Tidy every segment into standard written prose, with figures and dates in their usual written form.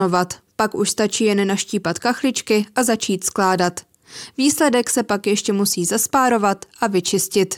Pak už stačí jen naštípat kachličky a začít skládat. Výsledek se pak ještě musí zaspárovat a vyčistit.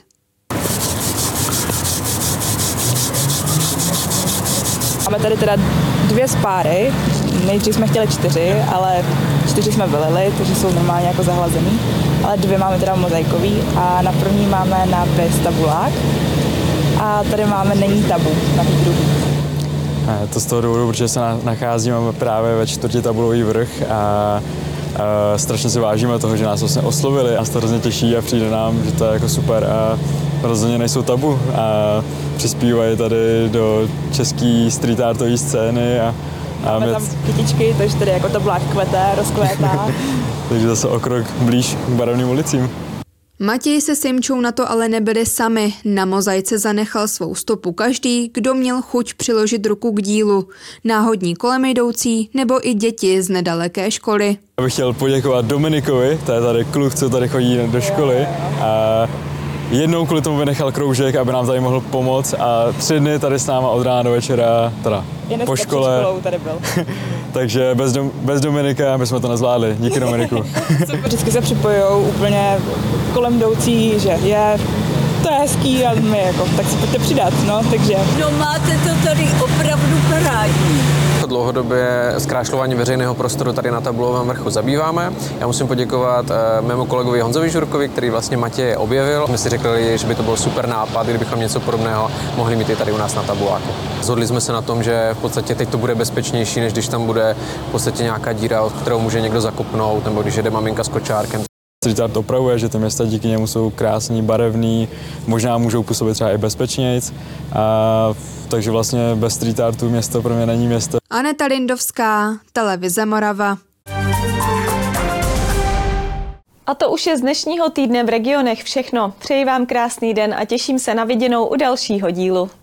Máme tady teda 2 spáry, nejdřív jsme chtěli 4, ale 4 jsme vylili, takže jsou normálně jako zahlazený, ale 2 máme teda mozaikový a na první máme nápis tabulák a tady máme není tabu na druhý. To z toho důvodu, protože se nacházíme právě ve 4. tabulový vrch a strašně si vážíme toho, že nás vlastně oslovili a to hrozně těší a přijde nám, že to je jako super a rozhodně nejsou tabu a přispívají tady do české street artové scény. Máme tam kytičky, takže tady jako tabulák kvete, rozkvétá. Takže zase o krok blíž k barevným ulicím. Matěj se Simčou na to ale nebyli sami. Na mozaice zanechal svou stopu každý, kdo měl chuť přiložit ruku k dílu. Náhodní kolem jdoucí nebo i děti z nedaleké školy. Já bych chtěl poděkovat Dominikovi, to je tady kluk, co tady chodí do školy. A jednou kvůli tomu vynechal kroužek, aby nám tady mohl pomoct a 3 dny tady s náma od rána do večera, teda po škole. Tady byl. Takže bez Dominika bychom to nezvládli. Díky Dominiku. Vždycky se připojujou úplně kolem jdoucí, že to je hezký a my jako, tak si pojďte přidat, no, takže. No máte to tady opravdu parádní. Dlouhodobě zkrášlování veřejného prostoru tady na Tabulovém vrchu zabýváme. Já musím poděkovat mému kolegovi Honzovi Žurkovi, který vlastně Matěje objevil. My si řekli, že by to byl super nápad, kdybychom něco podobného mohli mít i tady u nás na Tabuláku. Zhodli jsme se na tom, že v podstatě teď to bude bezpečnější, než když tam bude v podstatě nějaká díra, od kterou může někdo zakopnout, nebo když jede maminka s kočárkem. Street art opravuje, že ty města díky němu jsou krásný, barevný, možná můžou působit třeba i bezpečnějc. Takže vlastně bez street artu město pro mě není město. Aneta Lindovská, Televize Morava. A to už je z dnešního týdne v regionech všechno. Přeji vám krásný den a těším se na viděnou u dalšího dílu.